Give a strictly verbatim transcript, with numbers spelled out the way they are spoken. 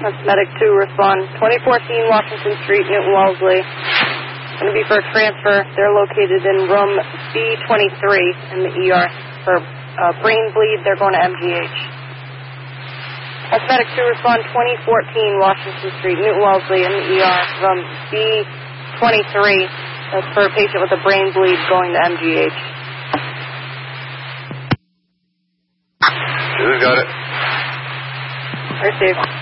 That's Medic two, respond. twenty fourteen Washington Street, Newton Wellesley. Going to be for a transfer. They're located in room B twenty-three in the E R. For uh, brain bleed, they're going to M G H. That's Medic two, respond. twenty fourteen Washington Street, Newton Wellesley in the E R. Room B twenty-three. That's for a patient with a brain bleed going to M G H. Who's got it? Received.